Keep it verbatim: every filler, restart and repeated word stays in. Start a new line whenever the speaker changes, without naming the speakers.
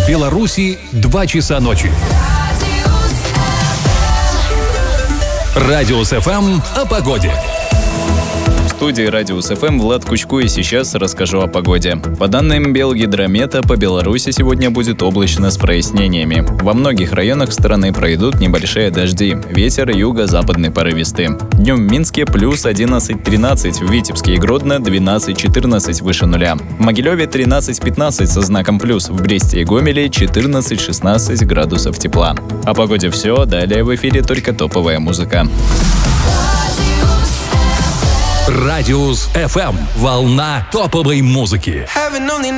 В Беларуси два часа ночи. Радиус эф эм о погоде.
В студии Радиус эф эм Влад Кучку, и сейчас расскажу о погоде. По данным Белгидромета, по Беларуси сегодня будет облачно с прояснениями. Во многих районах страны пройдут небольшие дожди. Ветер юго-западный порывистый. Днем в Минске плюс одиннадцать-тринадцать, в Витебске и Гродно двенадцать-четырнадцать выше нуля. В Могилеве тринадцать-пятнадцать со знаком плюс, в Бресте и Гомеле четырнадцать-шестнадцать градусов тепла. О погоде все, далее в эфире только топовая музыка.
Радиус эф эм. Волна топовой музыки.